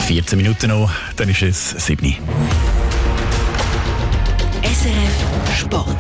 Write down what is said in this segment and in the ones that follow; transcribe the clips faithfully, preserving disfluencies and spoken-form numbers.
vierzehn Minuten noch, dann ist es sieben Uhr. S R F Sport.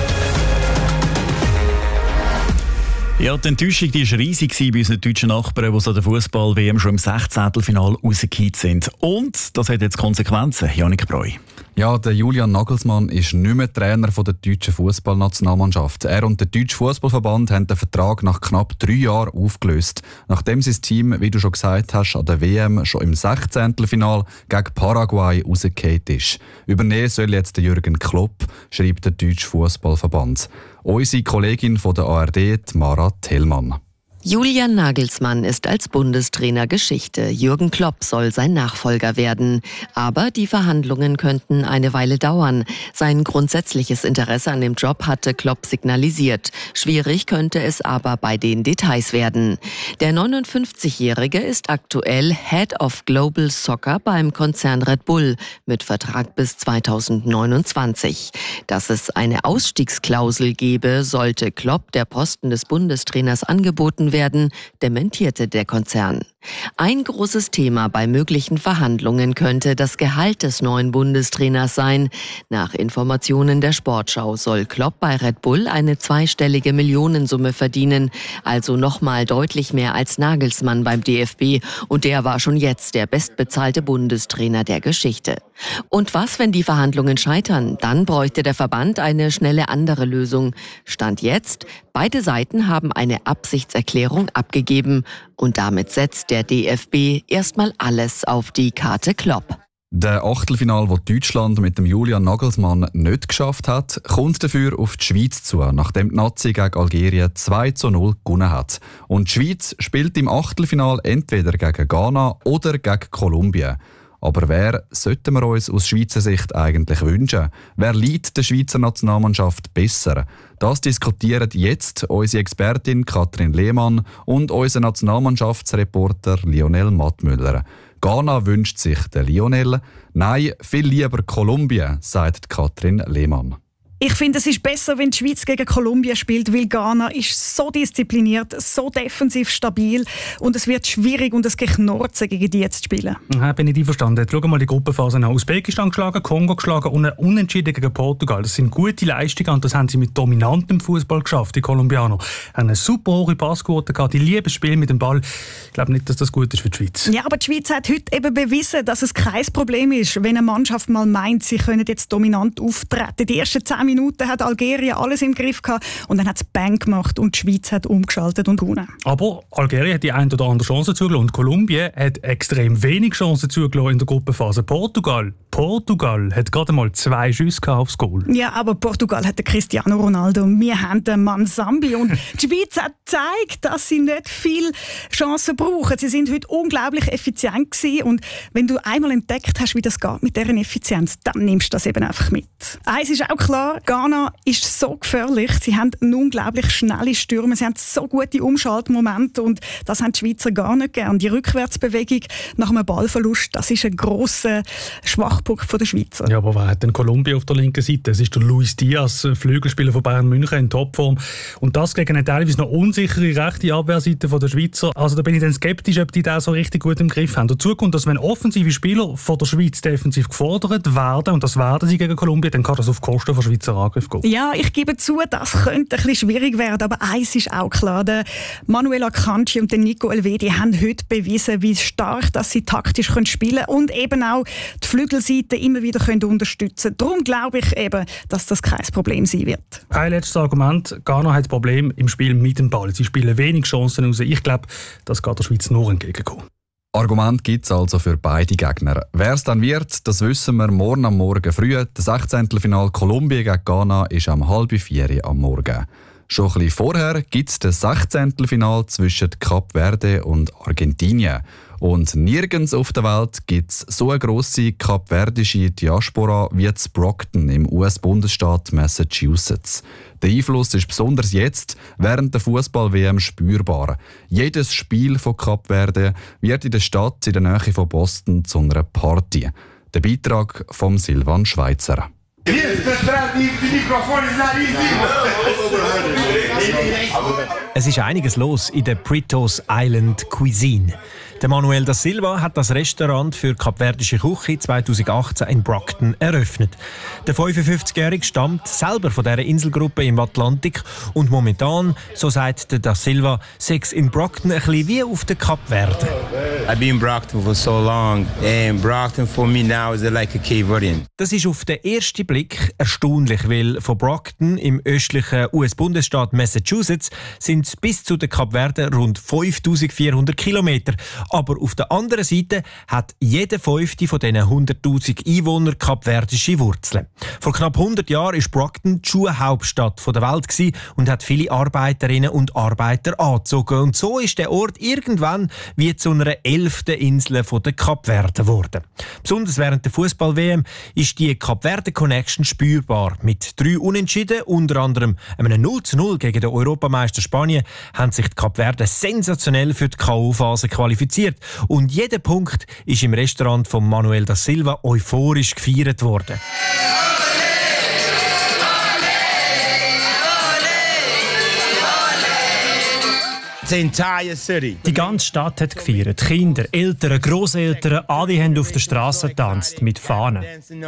Ja, die Enttäuschung die war riesig bei unseren deutschen Nachbarn, die so der Fußball-W M schon im Sechzehntelfinale rausgekehrt sind. Und das hat jetzt Konsequenzen. Jannik Breu. Ja, der Julian Nagelsmann ist nicht mehr Trainer der deutschen Fußballnationalmannschaft. Er und der Deutsche Fußballverband haben den Vertrag nach knapp drei Jahren aufgelöst, nachdem sein Team, wie du schon gesagt hast, an der W M schon im Sechzehntelfinale gegen Paraguay rausgefallen ist. Übernehmen soll jetzt der Jürgen Klopp, schreibt der Deutsche Fußballverband. Unsere Kollegin von der A R D, Mara Tellmann. Julian Nagelsmann ist als Bundestrainer Geschichte. Jürgen Klopp soll sein Nachfolger werden. Aber die Verhandlungen könnten eine Weile dauern. Sein grundsätzliches Interesse an dem Job hatte Klopp signalisiert. Schwierig könnte es aber bei den Details werden. Der neunundfünfzigjährige ist aktuell Head of Global Soccer beim Konzern Red Bull mit Vertrag bis zweitausendneunundzwanzig. Dass es eine Ausstiegsklausel gebe, sollte Klopp der Posten des Bundestrainers angeboten werden, dementierte der Konzern. Ein großes Thema bei möglichen Verhandlungen könnte das Gehalt des neuen Bundestrainers sein. Nach Informationen der Sportschau soll Klopp bei Red Bull eine zweistellige Millionensumme verdienen, also nochmal deutlich mehr als Nagelsmann beim D F B, und der war schon jetzt der bestbezahlte Bundestrainer der Geschichte. Und was, wenn die Verhandlungen scheitern? Dann bräuchte der Verband eine schnelle andere Lösung. Stand jetzt, beide Seiten haben eine Absichtserklärung abgegeben und damit setzt der D F B erstmal alles auf die Karte Klopp. Der Achtelfinal, das Deutschland mit dem Julian Nagelsmann nicht geschafft hat, kommt dafür auf die Schweiz zu, nachdem die Nazi gegen Algerien zwei zu null gewonnen hat. Und die Schweiz spielt im Achtelfinal entweder gegen Ghana oder gegen Kolumbien. Aber wer sollten wir uns aus Schweizer Sicht eigentlich wünschen? Wer liegt der Schweizer Nationalmannschaft besser? Das diskutieren jetzt unsere Expertin Katrin Lehmann und unser Nationalmannschaftsreporter Lionel Mattmüller. Ghana wünscht sich der Lionel. Nein, viel lieber Kolumbien, sagt Katrin Lehmann. Ich finde, es ist besser, wenn die Schweiz gegen Kolumbien spielt, weil Ghana ist so diszipliniert, so defensiv stabil und es wird schwierig und es Geknurzen gegen die zu spielen. Ja, bin ich einverstanden. Schau mal die Gruppenphase an. Usbekistan geschlagen, Kongo geschlagen und ein Unentschieden gegen Portugal. Das sind gute Leistungen und das haben sie mit dominantem Fußball geschafft, die Kolumbianer. Haben eine super hohe Passquote gehabt, die lieben das Spiel mit dem Ball. Ich glaube nicht, dass das gut ist für die Schweiz. Ja, aber die Schweiz hat heute eben bewiesen, dass es kein Problem ist, wenn eine Mannschaft mal meint, sie können jetzt dominant auftreten. Die ersten zehn Minuten hat Algerien alles im Griff gehabt und dann hat es Bang gemacht und die Schweiz hat umgeschaltet und gewonnen. Aber Algerien hat die eine oder andere Chance zugelassen und Kolumbien hat extrem wenig Chancen zugelassen in der Gruppenphase. Portugal, Portugal hat gerade mal zwei Schüsse aufs Goal. Ja, aber Portugal hat den Cristiano Ronaldo und wir haben den Mansambi und die Schweiz hat gezeigt, dass sie nicht viel Chancen brauchen. Sie sind heute unglaublich effizient gewesen und wenn du einmal entdeckt hast, wie das geht mit deren Effizienz, dann nimmst du das eben einfach mit. Eins ist auch klar, Ghana ist so gefährlich. Sie haben unglaublich schnelle Stürme, sie haben so gute Umschaltmomente und das haben die Schweizer gar nicht gern. Die Rückwärtsbewegung nach einem Ballverlust, das ist ein grosser Schwachpunkt der Schweizer. Ja, aber wer hat denn Kolumbien auf der linken Seite? Es ist der Luis Diaz, Flügelspieler von Bayern München in Topform. Und das gegen eine teilweise noch unsichere rechte Abwehrseite der Schweizer. Also da bin ich dann skeptisch, ob die das so richtig gut im Griff haben. Dazu kommt, dass wenn offensive Spieler von der Schweiz defensiv gefordert werden, und das werden sie gegen Kolumbien, dann kann das auf Kosten von Schweizer Angriff gehen. Ja, ich gebe zu, das könnte ein bisschen schwierig werden, aber eins ist auch klar, der Manuel Akanji und der Nico Elvedi haben heute bewiesen, wie stark dass sie taktisch spielen können und eben auch die Flügelseite immer wieder können unterstützen können. Darum glaube ich eben, dass das kein Problem sein wird. Ein letztes Argument. Ghana hat das Problem im Spiel mit dem Ball. Sie spielen wenig Chancen raus. Ich glaube, das geht der Schweiz nur entgegenkommen. Argument gibt es also für beide Gegner. Wer es dann wird, das wissen wir morgen am Morgen früh. Das Sechzehntelfinal Kolumbien gegen Ghana ist am halb vier am Morgen. Schon ein bisschen vorher gibt es das Sechzehntelfinal zwischen Kap Verde und Argentinien. Und nirgends auf der Welt gibt es so eine grosse kapverdische Diaspora wie in Brockton im U S-Bundesstaat Massachusetts. Der Einfluss ist besonders jetzt während der Fußball-W M spürbar. Jedes Spiel von Kap Verde wird in der Stadt in der Nähe von Boston zu einer Party. Der Beitrag von Silvan Schweitzer. Es ist einiges los in der Pritos Island Cuisine. Der Manuel da Silva hat das Restaurant für kapverdische Küche zweitausendachtzehn in Brockton eröffnet. Der fünfundfünfzigjährige stammt selber von dieser Inselgruppe im Atlantik und momentan, so sagt der da Silva, sei es in Brockton ein bisschen wie auf den Kapverden. I've been in Brockton for so long, and Brockton for me now is like a Cape Verdean. Das ist auf den ersten Blick erstaunlich, weil von Brockton im östlichen U S-Bundesstaat Massachusetts sind es bis zu den Kapverden rund fünftausendvierhundert Kilometer. Aber auf der anderen Seite hat jeder fünfte von diesen hunderttausend Einwohnern kapverdische Wurzeln. Vor knapp hundert Jahren war Brockton die Schuhhauptstadt der Welt und hat viele Arbeiterinnen und Arbeiter angezogen. Und so ist der Ort irgendwann wie zu einer elften Insel der Kapverden geworden. Besonders während der Fußball-W M ist die Kapverden-Connection spürbar. Mit drei Unentschieden, unter anderem einem null zu null gegen den Europameister Spanien, haben sich die Kapverden sensationell für die K O-Phase qualifiziert. Und jeder Punkt ist im Restaurant von Manuel da Silva euphorisch gefeiert worden. Die ganze Stadt hat gefeiert. Kinder, Eltern, Grosseltern, alle haben auf der Straße getanzt mit Fahnen.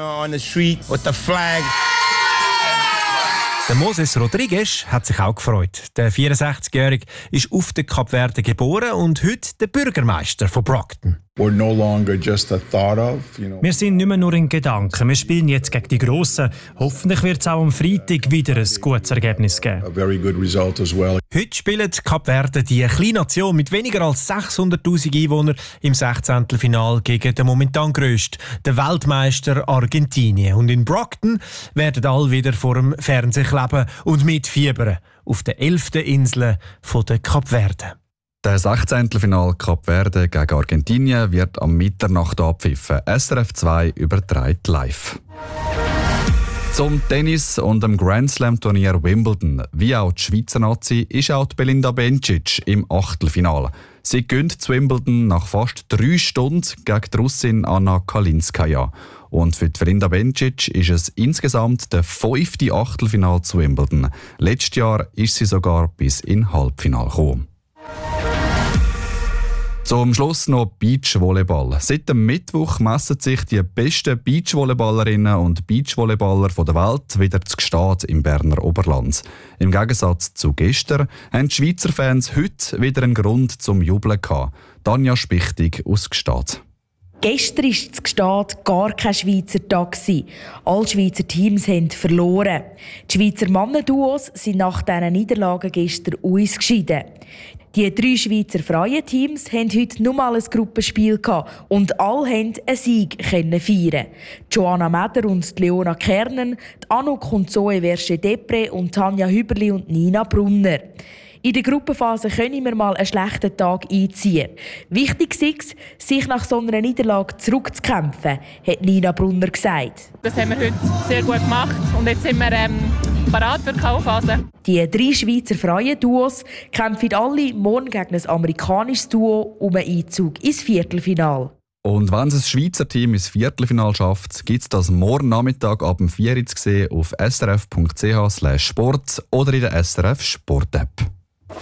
Der Moses Rodriguez hat sich auch gefreut. Der vierundsechzigjährige ist auf den Kapverden geboren und heute der Bürgermeister von Brockton. We're no longer just a thought of, you know. Wir sind nicht mehr nur in Gedanken. Wir spielen jetzt gegen die Grossen. Hoffentlich wird es auch am Freitag wieder ein gutes Ergebnis geben. A very good result as well. Heute spielt Kapverden, die kleine Nation mit weniger als sechshunderttausend Einwohnern, im Sechzehntelfinal gegen den momentan grössten, den Weltmeister Argentinien. Und in Brockton werden alle wieder vor dem Fernseher kleben und mitfiebern auf der elften Insel der Kapverden. Der Sechzehntelfinal Kapverden gegen Argentinien wird am Mitternacht abpfiffen. S R F zwei überträgt live. Zum Tennis und dem Grand Slam Turnier Wimbledon, wie auch die Schweizer Nazi, ist auch die Belinda Bencic im Achtelfinale. Sie gewinnt zu Wimbledon nach fast drei Stunden gegen die Russin Anna Kalinskaya. Und für die Belinda Bencic ist es insgesamt der fünfte Achtelfinale zu Wimbledon. Letztes Jahr ist sie sogar bis in Halbfinale gekommen. Zum Schluss noch Beachvolleyball. Seit dem Mittwoch messen sich die besten Beachvolleyballerinnen und Beachvolleyballer der Welt wieder zu Gstaad im Berner Oberland. Im Gegensatz zu gestern haben die Schweizer Fans heute wieder einen Grund zum Jubeln gehabt. Tanja Spichtig aus Gstaad. Gestern war in Gstaad gar kein Schweizer Tag. Alle Schweizer Teams haben verloren. Die Schweizer Männerduos sind nach diesen Niederlagen gestern ausgeschieden. Die drei Schweizer freien Teams haben heute nur mal ein Gruppenspiel gehabt und alle konnten einen Sieg feiern. Joanna Meder und Leona Kernen, Anouk und Zoe Versche-Depre und Tanja Hüberli und Nina Brunner. In der Gruppenphase können wir mal einen schlechten Tag einziehen. Wichtig ist es, sich nach so einer Niederlage zurückzukämpfen, hat Nina Brunner gesagt. Das haben wir heute sehr gut gemacht und jetzt sind wir ähm, bereit für die K O-Phase. Die drei Schweizer freien Duos kämpfen alle morgen gegen ein amerikanisches Duo um einen Einzug ins Viertelfinale. Und wenn es ein Schweizer Team ins Viertelfinale schafft, gibt es das morgen Nachmittag ab dem vier Uhr zu sehen auf s r f punkt c h slash sport oder in der S R F Sport App.